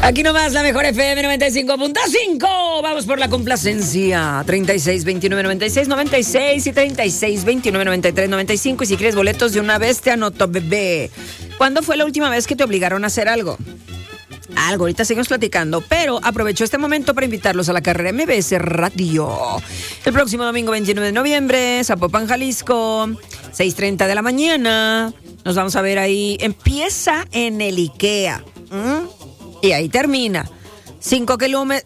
Aquí nomás la mejor FM 95.5. Vamos por la complacencia. 36 29 96 96 y 36 29 93 95. Y si quieres boletos de una vez, te anoto, bebé. ¿Cuándo fue la última vez que te obligaron a hacer algo? Ahorita seguimos platicando, pero aprovecho este momento para invitarlos a la carrera MBS Radio. El próximo domingo 29 de noviembre, Zapopan, Jalisco, 6:30 de la mañana. Nos vamos a ver ahí. Empieza en el IKEA. Y ahí termina. 5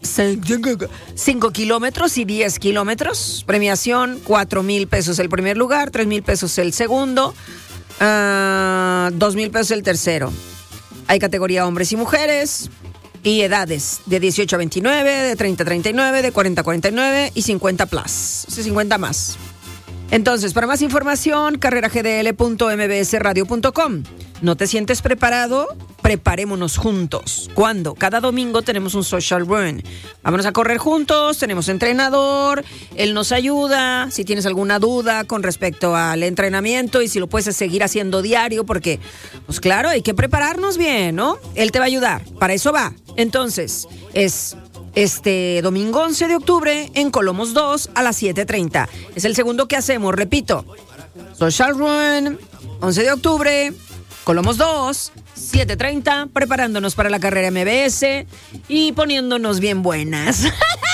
kilómetros y 10 kilómetros. Premiación, 4,000 pesos el primer lugar, 3,000 pesos el segundo, 2,000 pesos el tercero. Hay categoría hombres y mujeres y edades de 18 a 29, de 30 a 39, de 40 a 49 y 50 plus, o sea, 50 más. Entonces, para más información, carreragdl.mbsradio.com. ¿No te sientes preparado? Preparémonos juntos. ¿Cuándo? Cada domingo tenemos un social run. Vámonos a correr juntos, tenemos entrenador, él nos ayuda. Si tienes alguna duda con respecto al entrenamiento y si lo puedes seguir haciendo diario, porque, pues claro, hay que prepararnos bien, ¿no? Él te va a ayudar, para eso va. Entonces, es este domingo 11 de octubre en Colomos 2 a las 7:30. Es el segundo que hacemos, repito. Social run, 11 de octubre, Colomos 2, 7:30, preparándonos para la carrera MBS y poniéndonos bien buenas.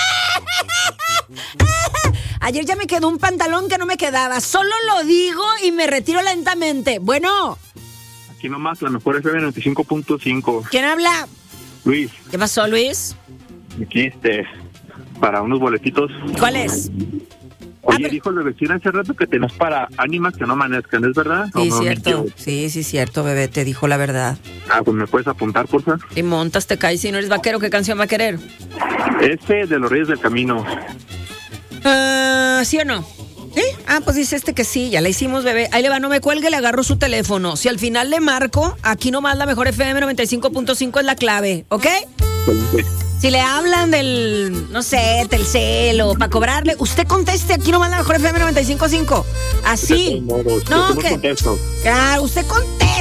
Ayer ya me quedó un pantalón que no me quedaba. Solo lo digo y me retiro lentamente. Bueno. Aquí nomás, la mejor FM 95.5. ¿Quién habla? Luis. ¿Qué pasó, Luis? Aquí, para unos boletitos. ¿Cuál es? Oye, dijo la vecina hace rato que tenés para ánimas que no amanezcan, ¿es verdad? Sí, cierto. Sí, cierto, bebé, te dijo la verdad. Pues me puedes apuntar, por favor. Y montas, te caes, si no eres vaquero, ¿qué canción va a querer? De los Reyes del Camino. ¿Sí o no? ¿Sí? Pues dice que sí, ya la hicimos, bebé. Ahí le va, no me cuelgue, le agarro su teléfono. Si al final le marco, aquí nomás la mejor FM 95.5 es la clave, ¿ok? Sí. Si le hablan del, no sé, Telcel o para cobrarle, usted conteste aquí nomás la mejor FM 95.5. Así. No, que... Claro, usted conteste.